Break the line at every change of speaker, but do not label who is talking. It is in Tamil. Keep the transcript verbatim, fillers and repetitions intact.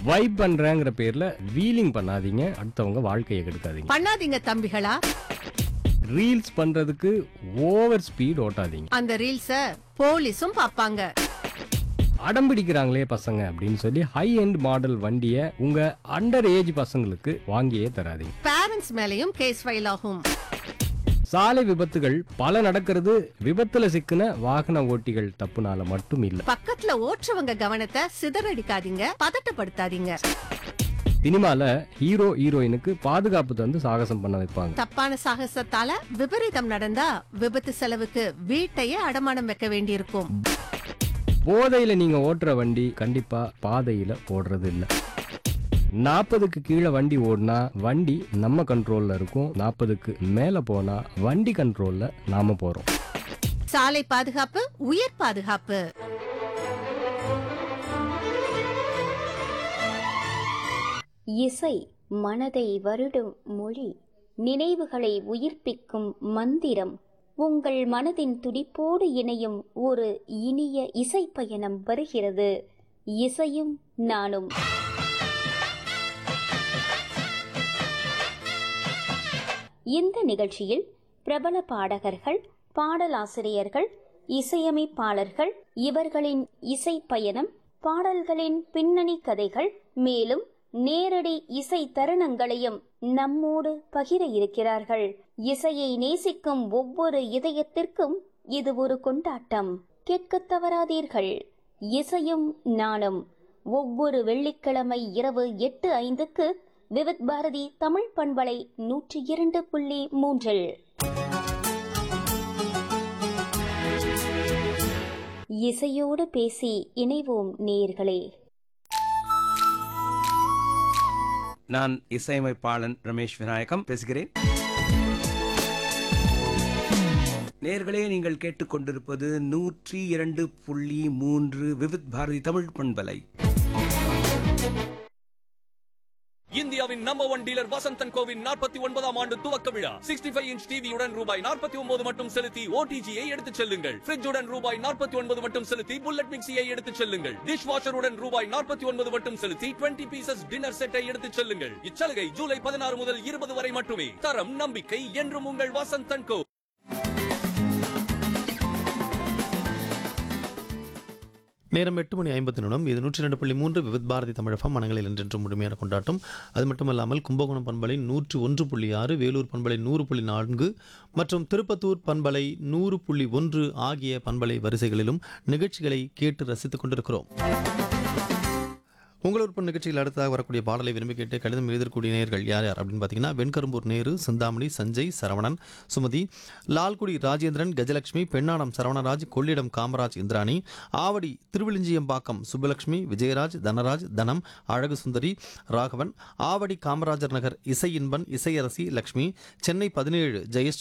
வைப் பண்றேங்கிற பேர்ல வீலிங் பண்ணாதீங்க, அடுத்தவங்க வாழ்க்கையை கெடுக்காதீங்க.
பண்ணாதீங்க தம்பிகளா.
ரீல்ஸ் பண்றதுக்கு ஓவர் ஸ்பீட் ஓட்டாதீங்க.
அந்த ரீல்ஸ போலீஸும் பாப்பாங்க.
அடம் பிடிக்கிறாங்களே பசங்க அப்படின்னு சொல்லி ஹை எண்ட் மாடல் வண்டியை உங்க அண்டர் ஏஜ் பசங்களுக்கு வாங்கியே தராதீங்க.
பேரண்ட்ஸ் மேலயும் கேஸ் ஃபைல் ஆகும்.
சாலை விபத்துகள் பல நடக்கிறது விபத்துல சிக்கின வாகன ஓட்டிகள் தப்புனால மட்டும் இல்ல.
பக்கத்துல ஓட்டுறவங்க கவனத்தை சிதறடிக்காதீங்க, பதட்டப்படுத்தாதீங்க.
சினிமால ஹீரோ ஹீரோயினுக்கு பாதுகாப்பு தந்து சாகசம் பண்ண வைப்பாங்க.
தப்பான சாகசத்தால விபரீதம் நடந்தா விபத்து செலவுக்கு வீட்டையே அடமானம் வைக்க வேண்டியிருக்கும்.
போதையில நீங்க ஓட்டுற வண்டி கண்டிப்பா பாதையில ஓடுறது இல்ல. நாற்பதுக்கு கீழே வண்டி ஓடினா வண்டி நம்ம கண்ட்ரோல்ல இருக்கும், நாற்பதுக்கு மேல போனா வண்டி கண்ட்ரோல்ல நாம போறோம்.
சாலை பாதுகாப்பு உயிர் பாதுகாப்பு.
இசை மனதை வருடும் மொழி, நினைவுகளை உயிர்ப்பிக்கும் மந்திரம். உங்கள் மனதின் துடிப்போடு இணையும் ஒரு இனிய இசை பயணம் வருகிறது. இசையும் நானும். இந்த நிகழ்ச்சியில் பிரபல பாடகர்கள், பாடலாசிரியர்கள், இசையமைப்பாளர்கள், இவர்களின் இசை பயணம், பாடல்களின் பின்னணி கதைகள், மேலும் நேரடி இசை தருணங்களையும் நம்மோடு பகிர இருக்கிறார்கள். இசையை நேசிக்கும் ஒவ்வொரு இதயத்திற்கும் இது ஒரு கொண்டாட்டம். கேட்க தவறாதீர்கள். இசையும் நானும் ஒவ்வொரு வெள்ளிக்கிழமை இரவு எட்டு ஐந்துக்கு விவித் பாரதி தமிழ் பண்பலை நூற்றி இரண்டு புள்ளி மூன்றில். இசையோடு பேசி இணைவோம் நேயர்களே.
நான் இசையமைப்பாளன் ரமேஷ் விநாயகம் பேசுகிறேன். நேர்களே, நீங்கள் கேட்டுக்கொண்டிருப்பது நூற்றி இரண்டு புள்ளி மூன்று விவித் பாரதி தமிழ் பண்பலை.
இந்தியாவின் number one dealer Vasanthan CoWIN நாற்பத்தி ஒன்பதாம் ஆண்டு துவக்க விழா. சிக்ஸ்டி ஃபைவ் இன்ச் டிவியுடன் ரூபாய் நாற்பத்தி ஒன்பது மட்டும் செலுத்தி ஓடிஜியை எடுத்துச் செல்லுங்கள். ஃப்ரிட்ஜுடன் ரூபாய் நாற்பத்தி ஒன்பது மட்டும் செலுத்தி புல்லட் மிக்சியை எடுத்துச் செல்லுங்கள். டிஷ் வாஷருடன் ரூபாய் நாற்பத்தி ஒன்பது மட்டும் செலுத்தி டுவெண்ட்டி பீசஸ் டின்னர் செட்டை எடுத்துச் செல்லுங்கள். இச்சலுகை ஜூலை பதினாறு முதல் இருபது வரை மட்டுமே. தரம் நம்பிக்கை என்றும் உங்கள் வசந்தன் கோ.
நேரம் எட்டு மணி ஐம்பத்தி நிமிடம். இது நூற்றி ரெண்டு புள்ளி மூன்று விவித் பாரதி தமிழகம் மனங்களில் என்றென்று முழுமையான கொண்டாட்டம். அது மட்டுமல்லாமல் கும்பகோணம் பண்பலை நூற்று ஒன்று புள்ளி ஆறு, வேலூர் பண்பலை நூறு புள்ளி நான்கு மற்றும் திருப்பத்தூர் பண்பலை நூறு புள்ளி ஒன்று ஆகிய பண்பலை வரிசைகளிலும் நிகழ்ச்சிகளை கேட்டு ரசித்துக் கொண்டிருக்கிறோம். உங்கள் விருப்பம் நிகழ்ச்சியில் அடுத்ததாக வரக்கூடிய பாடலை விரும்பி கேட்டு கடிதம் எழுதக்கூடிய நேயர்கள் யார் யார் அப்படின்னு பார்த்தீங்கன்னா, வெண்கரும்பூர் நேரு, சிந்தாமணி, சஞ்சய், சரவணன், சுமதி, லால்குடி ராஜேந்திரன், கஜலட்சுமி, பெண்ணாடம் சரவணராஜ், கொள்ளிடம் காமராஜ், இந்திராணி, ஆவடி திருவிழிஞ்சியம்பாக்கம் சுப்புலட்சுமி, விஜயராஜ், தனராஜ், தனம், அழகு சுந்தரி, ராகவன், ஆவடி காமராஜர் நகர் இசை இன்பன், இசையரசி லட்சுமி, சென்னை பதினேழு ஜெயஸ்ரீ